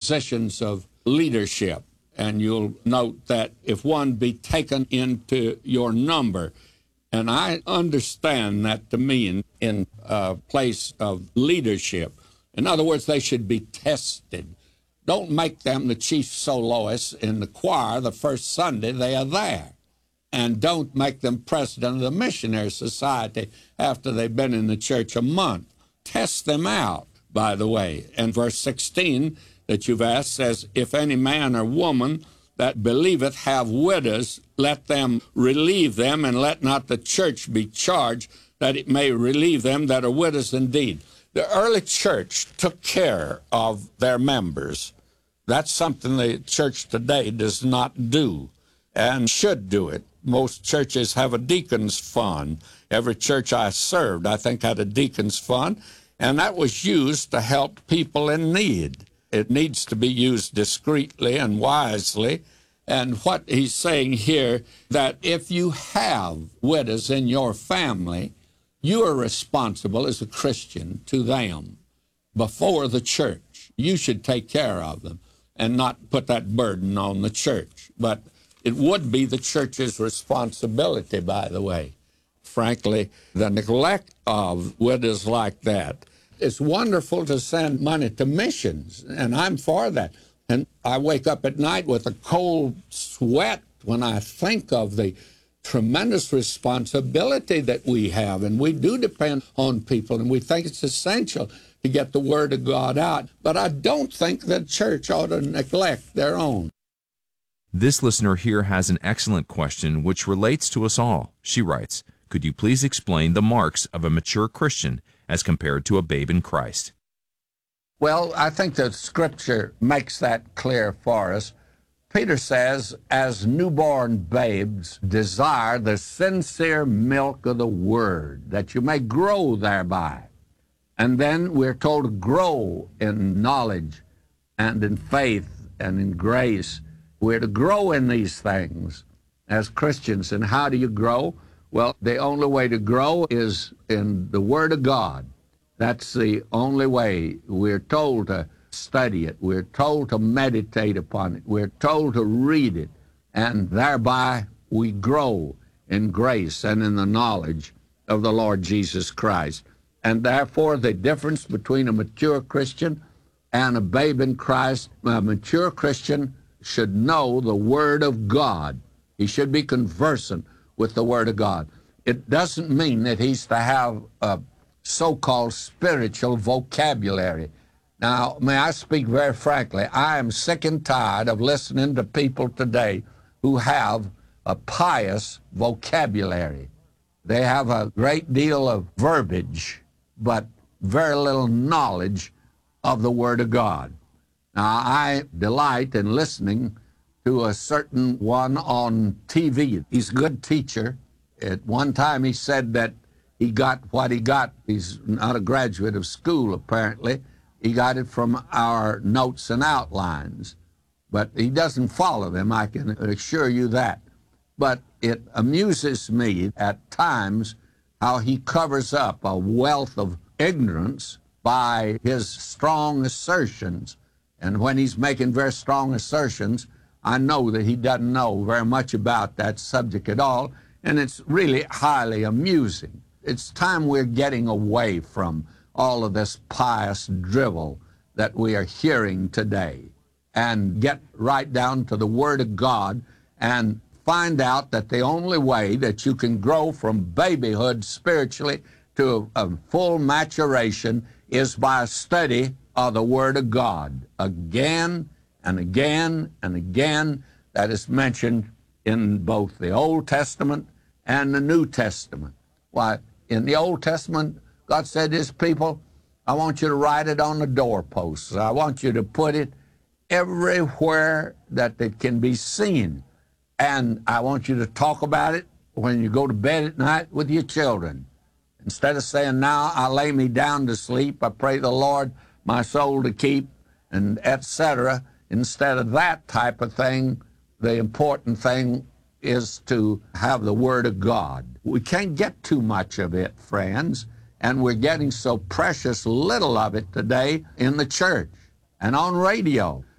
positions of leadership. And you'll note that if one be taken into your number, and I understand that to mean in a place of leadership. In other words, they should be tested. Don't make them the chief soloist in the choir the first Sunday they are there. And don't make them president of the missionary society after they've been in the church a month. Test them out, by the way. And verse 16 that you've asked says, if any man or woman that believeth have widows, let them relieve them, and let not the church be charged, that it may relieve them that are widows indeed. The early church took care of their members. That's something the church today does not do and should do it. Most churches have a deacon's fund. Every church I served, I think, had a deacon's fund, and that was used to help people in need. It needs to be used discreetly and wisely. And what he's saying here, that if you have widows in your family, you are responsible as a Christian to them before the church. You should take care of them and not put that burden on the church. But it would be the church's responsibility, by the way. Frankly, the neglect of widows like that. It's wonderful to send money to missions, and I'm for that. And I wake up at night with a cold sweat when I think of the tremendous responsibility that we have. And we do depend on people, and we think it's essential to get the Word of God out. But I don't think the church ought to neglect their own. This listener here has an excellent question which relates to us all. She writes, could you please explain the marks of a mature Christian as compared to a babe in Christ? Well, I think the Scripture makes that clear for us. Peter says, as newborn babes, desire the sincere milk of the Word, that you may grow thereby. And then we're told to grow in knowledge and in faith and in grace. We're to grow in these things as Christians. And how do you grow? Well, the only way to grow is in the Word of God. That's the only way. We're told to study it. We're told to meditate upon it. We're told to read it. And thereby we grow in grace and in the knowledge of the Lord Jesus Christ. And therefore, the difference between a mature Christian and a babe in Christ, a mature Christian should know the Word of God. He should be conversant with the Word of God. It doesn't mean that he's to have a so-called spiritual vocabulary. Now, may I speak very frankly, I am sick and tired of listening to people today who have a pious vocabulary. They have a great deal of verbiage, but very little knowledge of the Word of God. Now, I delight in listening to a certain one on TV. He's a good teacher. At one time, he said that he got what he got. He's not a graduate of school, apparently. He got it from our notes and outlines. But he doesn't follow them, I can assure you that. But it amuses me at times how he covers up a wealth of ignorance by his strong assertions. And when he's making very strong assertions, I know that he doesn't know very much about that subject at all, and it's really highly amusing. It's time we're getting away from all of this pious drivel that we are hearing today and get right down to the Word of God and find out that the only way that you can grow from babyhood spiritually to a full maturation is by a study of the Word of God again and again and again. That is mentioned in both the Old Testament and the New Testament. Why, in the Old Testament, God said to his people, I want you to write it on the doorposts. I want you to put it everywhere that it can be seen. And I want you to talk about it when you go to bed at night with your children. Instead of saying, now I lay me down to sleep, I pray the Lord my soul to keep, and etc. Instead of that type of thing, the important thing is to have the Word of God. We can't get too much of it, friends, and we're getting so precious little of it today in the church and on radio.